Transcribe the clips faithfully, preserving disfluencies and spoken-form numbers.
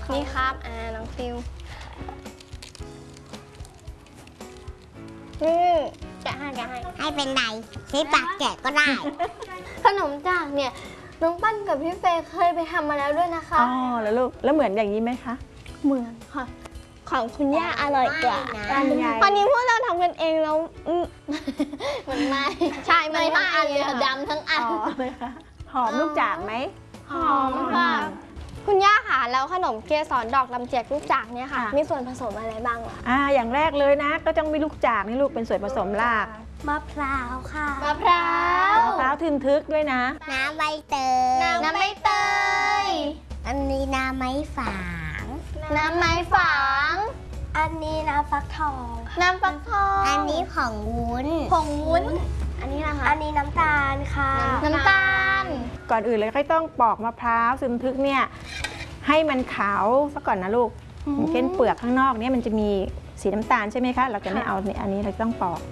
นี่ครับอ่าน้องฟิวนี่แกะให้แกะให้ให้เป็นไรใช้ปากแกะก็ได้ขนมจากเนี่ยน้องปั้นกับพี่เฟย์เคยไปทำมาแล้วด้วยนะคะอ๋อแล้วลูกแล้วเหมือนอย่างนี้ไหมคะเหมือนค่ะของคุณย่าอร่อยกว่ายังไงวันนี้พวกเราทำกันเองแล้วมันไม่ใช่มันไม่เลยดำทั้งอันอ๋อเลยค่ะหอมลูกจากไหมหอมค่ะคุณย่าค่ะแล้วขนมเกสรดอกลำเจียกลูกจากเนี่ยค่ะมีส่วนผสมอะไรบ้างล่ะอ่าอย่างแรกเลยนะก็ต้องมีลูกจากนี่ลูกเป็นส่วนผสมหลักมะพร้าวค่ะมะพร้าวมะพร้าวทึนทึกด้วยนะน้ำใบเตยน้ำใบเตยอันนี้น้ำไม้ฝางน้ำไม้ฝางอันนี้น้ำฟักทองน้ำฟักทองอันนี้ผงวุ้นผงวุ้นอันนี้นะคะอันนี้น้ำตาลค่ะน้ำตาลก่อนอื่นเลยก็ต้องปอกมะพร้าวทึนทึกเนี่ยให้มันขาวซะก่อนนะลูกอย่างเช่นเปลือกข้างนอกเนี่ยมันจะมีสีน้ำตาลใช่ไหมคะเราจะไม่เอาอันนี้เราต้องปอก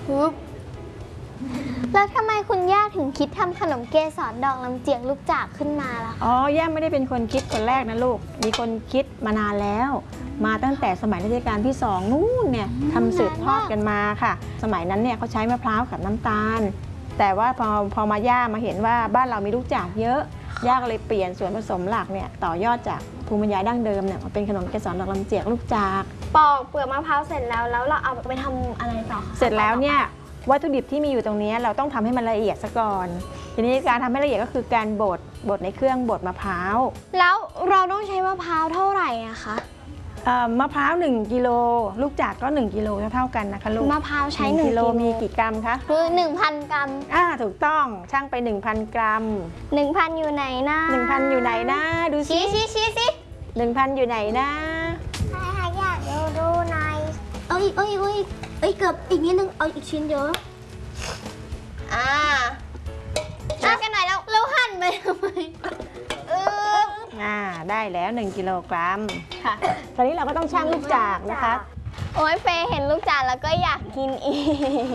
แล้วทำไมคุณย่าถึงคิดทำขนมเกสรดอกลำเจียกลูกจากขึ้นมาล่ะอ๋อย่าไม่ได้เป็นคนคิดคนแรกนะลูกมีคนคิดมานานแล้วมาตั้งแต่สมัยรัชกาลที่สองนู่นเนี่ยทำสืบทอดกันมาค่ะสมัยนั้นเนี่ยเขาใช้มะพร้าวกับน้ำตาลแต่ว่าพอพอมาย่ามาเห็นว่าบ้านเรามีลูกจากเยอะย่าก็เลยเปลี่ยนส่วนผสมหลักเนี่ยต่อยอดจากภูมิปัญญาดั้งเดิมเนี่ยมาเป็นขนมเกสรดอกลำเจียกลูกจากปอกเปลือกมะพร้าวเสร็จแล้วแล้วเราเอาไปทำอะไรต่อเสร็จแล้วเนี่ยวัตถุดิบที่มีอยู่ตรงนี้เราต้องทำให้มันละเอียดซะก่อนทีนี้การทำให้ละเอียดก็คือการบดบดในเครื่องบดมะพร้าวแล้วเราต้องใช้มะพร้าวเท่าไหร่อะคะมะพร้าวหนึ่งกิโลลูกจากก็หนึ่งกิโลเท่ากันนะคะลูกมะพร้าวใช้หนึ่งกิโลมีกี่กรัมคะคือหนึ่งพันกรัมอ่าถูกต้องช่างไป หนึ่งพัน กรัมหนึ่งพัน อยู่ไหนนะหนึ่งพัน อยู่ไหนนะดูสิชี้ชี้ชี้สิหนึ่งพัน อยู่ไหนนะใช่ค่ะอยากดูดูหน่อยเอ้ยเอ้ยเอ้ยเอ้ยเกือบอีกนิดนึงเอาอีกชิ้นเยอะอ่าช่วยกันหน่อยแล้วแล้วหั่นไปทำไมเอออ่าได้แล้วหนึ่งกิโลกรัมค่ะตอนนี้เราก็ต้องชั่งลูกจากนะคะโอ้ยเฟย์เห็นลูกจากแล้วก็อยากกินอีก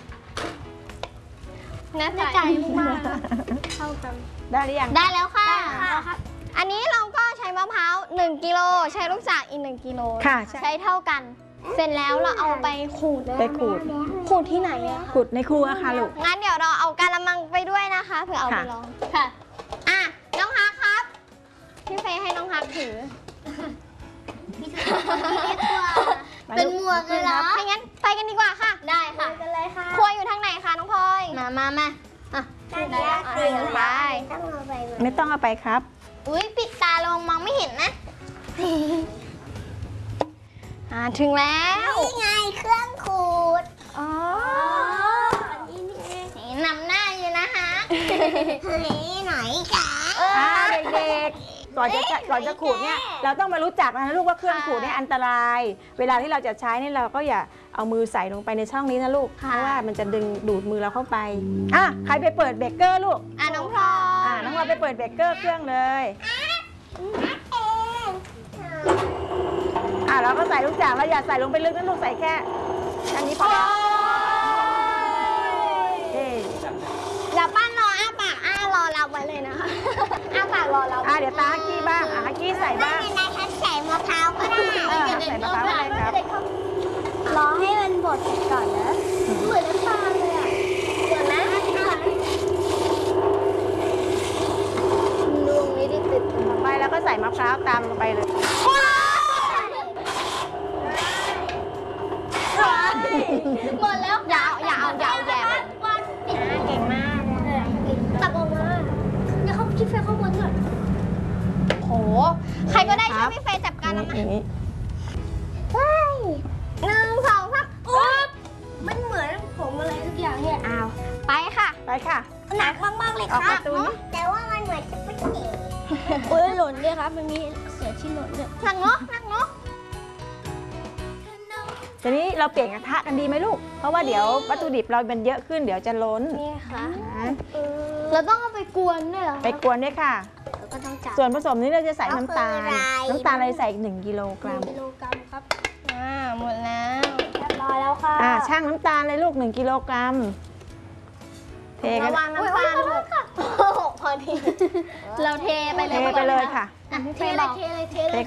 น่าใจมากเข้ากันได้หรือยังได้แล้วค่ะอันนี้เราก็ใช้มะพร้าวหนึ่งกิโลใช้ลูกจากอีกหนึ่งกิโลค่ะใช้เท่ากันเสร็จแล้วเราเอาไปขูดไปขูดขูดที่ไหนอะขูดในครัวค่ะลูกงั้นเดี๋ยวเราเอากะละมังไปด้วยนะคะเผื่อเอาไปลองค่ะอ่ะน้องฮักครับพี่เฟย์ให้น้องฮักถือเป็นหมวกเลยเหรอถ้างั้นไปกันดีกว่าค่ะได้ค่ะไปกันเลยค่ะครัวอยู่ทางไหนคะน้องพลอยมามามาอ่ะได้แล้วไปไม่ต้องเอาไปครับอุ้ยปิดตาลงมองไม่เห็นนะอ่าถึงแล้วนี่ไงเครื่องขูดอ๋อนี่นี่นำหน้าอยู่นะคะเฮ้ยไหนจ๊ะอ่าเด็กๆก่อนจะก่อนจะขูดเนี่ยเราต้องมารู้จักนะลูกว่าเครื่องขูดเนี่ยอันตรายเวลาที่เราจะใช้เนี่ยเราก็อย่าเอามือใส่ลงไปในช่องนี้นะลูกเพราะว่ามันจะดึงดูดมือเราเข้าไปอ่ะใครไปเปิดเบเกอร์ลูกอ่ะน้องพลอยอ่ะน้องพลอยไปเปิดเบเกอร์เครื่องเลยอ่ะเราก็ใส่ลูกจากเราอย่าใส่ลงไปลึกนะลูกใส่แค่อันนี้พอแล้วเดี๋ยวป้านรออ้าปากอ้ารอเราไว้เลยนะคะอ้าปากรอเราอ่ะเดี๋ยวตาฮักกี้บ้างอ่ะฮักกี้ใส่บ้างไม่เป็นไรฉันใส่มะพร้าวก็ได้ใส่มะพร้าวได้ครับรอให้มันบดก่อนนะเหมือนน้ำตาลเลยอ่ะเหมือนนะลุงไม่ได้ติดต่อไปแล้วก็ใส่มะพร้าวตามลงไปเลยหมดแล้วยาวยาวยาวแย่เก่งมากตักออกมาเดี๋ยวเขาคิดเฟย์ข้างบนด้วยโหใครก็ได้ช่วยพี่เฟย์จับการแล้วมั้ยว้ายหนึ่งสองสามอุ๊บมันเหมือนผมอะไรทุกอย่างเนี่ยอ้าวไปค่ะไปค่ะหนักมากๆเลยครับแต่ว่ามันเหมือนจะไม่เจ๋งโอ้ยหล่นด้วยครับมันมีเศษที่หล่นด้วยหนักเนาะหนักเนาะทีนี้เราเปลี่ยนกระทะกันดีไหมลูกเพราะว่าเดี๋ยววัตถุดิบเรามันเยอะขึ้นเดี๋ยวจะล้นนี่ค่ะเราต้องเอาไปกวนด้วยเหรอไปกวนด้วยค่ะส่วนผสมนี้เราจะใส่น้ำตาลน้ำตาลเราใส่หนึ่งกิโลกรัมกิโลกรัมครับอ่าหมดแล้วเรียบร้อยแล้วค่ะอ่าช่างน้ำตาลเลยลูกหนึ่งกิโลกรัมเทกันระวังน้ำตาลค่ะพอดีเราเทไปเลยเทไปเลยค่ะเทเลยเทเลยเทเลย